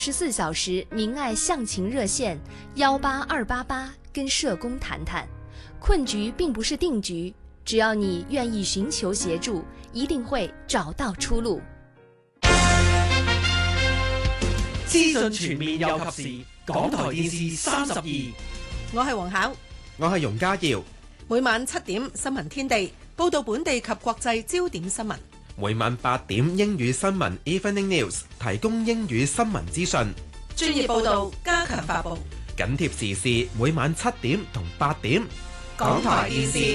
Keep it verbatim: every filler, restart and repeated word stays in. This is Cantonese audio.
十四小时明爱向晴热线幺八二八八，跟社工谈谈。困局并不是定局，只要你愿意寻求协助，一定会找到出路。 資訊全面又及時，港台電視三十二。 我係黃巧， 我係容家耀。 每晚七點新聞天地報道本地及國際焦點新聞。 每晚八點英語新聞 Evening News 提供英語新聞資訊， 專業報導加強發布， 緊貼時事。每晚七點同八點， 港台電視